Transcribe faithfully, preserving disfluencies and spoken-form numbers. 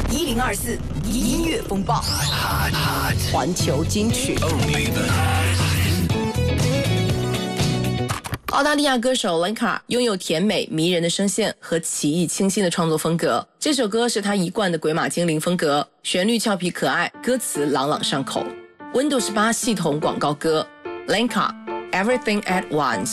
一零二四音乐风暴，环球金曲。澳大利亚歌手 Lenka 拥有甜美迷人的声线和奇异清新的创作风格。这首歌是他一贯的鬼马精灵风格，旋律俏皮可爱，歌词朗朗上口。Windows 八系统广告歌 Lenka Everything at Once。